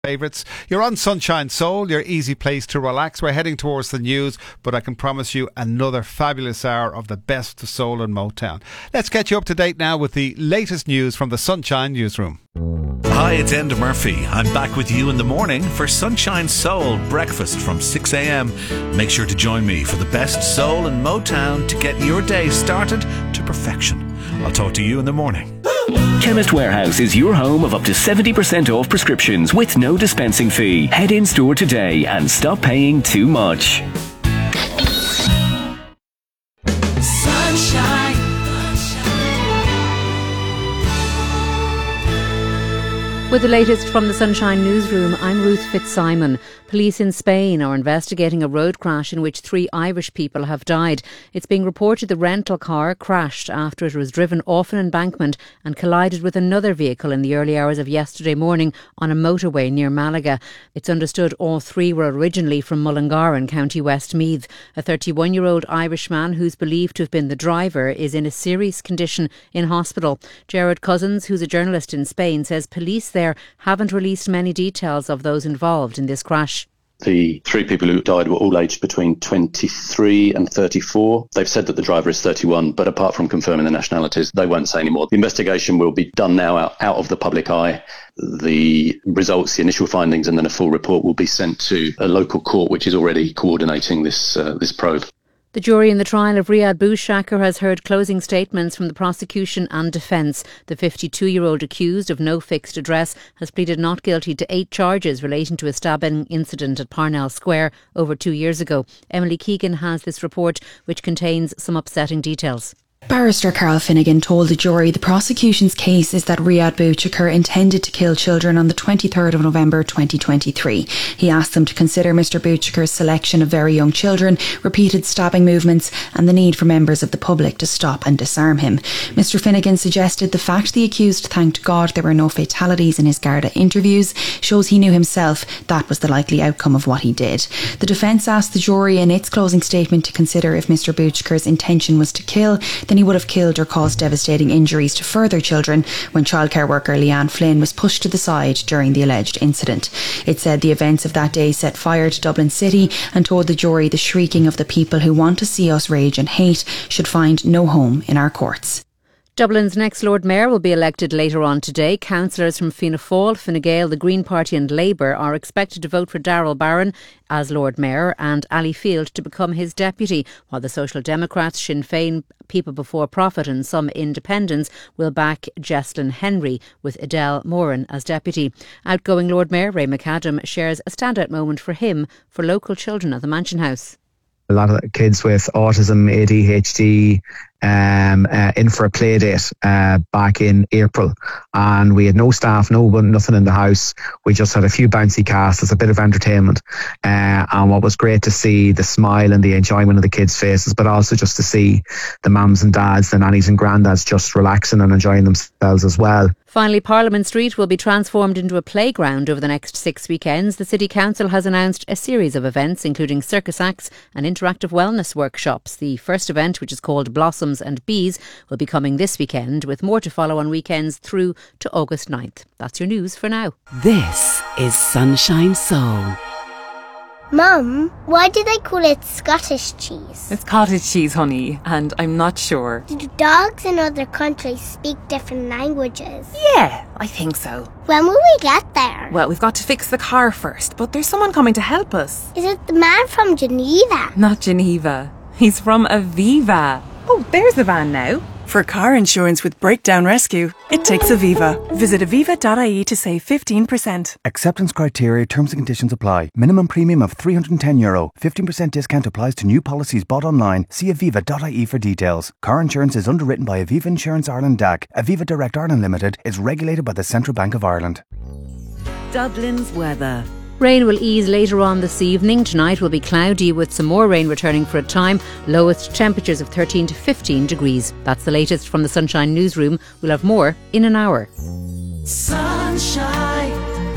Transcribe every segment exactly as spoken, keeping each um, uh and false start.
Favourites. You're on Sunshine Soul, your easy place to relax. We're heading towards the news, but I can promise you another fabulous hour of the best of soul and Motown. Let's get you up to date now with the latest news from the Sunshine Newsroom. Hi, it's Enda Murphy. I'm back with you in the morning for Sunshine Soul breakfast from six a.m. Make sure to join me for the best soul and Motown to get your day started to perfection. I'll talk to you in the morning. Chemist Warehouse is your home of up to seventy percent off prescriptions with no dispensing fee. Head in store today and stop paying too much. Sunshine. With the latest from the Sunshine Newsroom, I'm Ruth Fitzsimon. Police in Spain are investigating a road crash in which three Irish people have died. It's being reported the rental car crashed after it was driven off an embankment and collided with another vehicle in the early hours of yesterday morning on a motorway near Malaga. It's understood all three were originally from Mullingar in County Westmeath. A thirty-one-year-old Irishman who's believed to have been the driver is in a serious condition in hospital. Gerard Cousins, who's a journalist in Spain, says police there haven't released many details of those involved in this crash. The three people who died were all aged between twenty-three and thirty-four. They've said that the driver is thirty-one, but apart from confirming the nationalities, they won't say any more. The investigation will be done now out, out of the public eye. The results, the initial findings, and then a full report will be sent to a local court, which is already coordinating this uh, this probe. The jury in the trial of Riyad Boushakar has heard closing statements from the prosecution and defence. The fifty-two-year-old accused of no fixed address has pleaded not guilty to eight charges relating to a stabbing incident at Parnell Square over two years ago. Emily Keegan has this report, which contains some upsetting details. Barrister Carl Finnegan told the jury the prosecution's case is that Riyad Boushakar intended to kill children on the twenty-third of November twenty twenty-three. He asked them to consider Mr Bouchakar's selection of very young children, repeated stabbing movements and the need for members of the public to stop and disarm him. Mr Finnegan suggested the fact the accused thanked God there were no fatalities in his Garda interviews shows he knew himself that was the likely outcome of what he did. The defence asked the jury in its closing statement to consider if Mr Bouchakar's intention was to kill, then he would have killed or caused devastating injuries to further children when childcare worker Leanne Flynn was pushed to the side during the alleged incident. It said the events of that day set fire to Dublin City and told the jury the shrieking of the people who want to see us rage and hate should find no home in our courts. Dublin's next Lord Mayor will be elected later on today. Councillors from Fianna Fáil, Fine Gael, the Green Party and Labour are expected to vote for Darrell Barron as Lord Mayor and Ali Field to become his deputy, while the Social Democrats, Sinn Féin, People Before Profit and some independents will back Jesslyn Henry with Adele Moran as deputy. Outgoing Lord Mayor Ray McAdam shares a standout moment for him for local children at the Mansion House. A lot of kids with autism, A D H D, um, uh, in for a play date uh, back in April, and we had no staff, no one, nothing in the house. We just had a few bouncy castles, a bit of entertainment, uh, and what was great to see the smile and the enjoyment of the kids' faces, but also just to see the mums and dads, the nannies and granddads just relaxing and enjoying themselves as well. Finally, Parliament Street will be transformed into a playground over the next six weekends. The City Council has announced a series of events, including circus acts and interactive wellness workshops. The first event, which is called Blossoms and Bees, will be coming this weekend, with more to follow on weekends through to August ninth. That's your news for now. This is Sunshine Soul. Mum, why do they call it Scottish cheese? It's cottage cheese, honey, and I'm not sure. Do dogs in other countries speak different languages? Yeah, I think so. When will we get there? Well, we've got to fix the car first, but there's someone coming to help us. Is it the man from Geneva? Not Geneva. He's from Aviva. Oh, there's the van now. For car insurance with Breakdown Rescue, it takes Aviva. Visit aviva dot I E to save fifteen percent. Acceptance criteria, terms and conditions apply. Minimum premium of three hundred ten euro. fifteen percent discount applies to new policies bought online. See aviva dot I E for details. Car insurance is underwritten by Aviva Insurance Ireland D A C. Aviva Direct Ireland Limited is regulated by the Central Bank of Ireland. Dublin's weather. Rain will ease later on this evening. Tonight will be cloudy with some more rain returning for a time. Lowest temperatures of thirteen to fifteen degrees. That's the latest from the Sunshine Newsroom. We'll have more in an hour. Sunshine.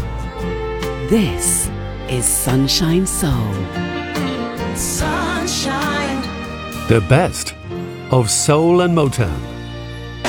This is Sunshine Soul. Sunshine. The best of soul and Motown.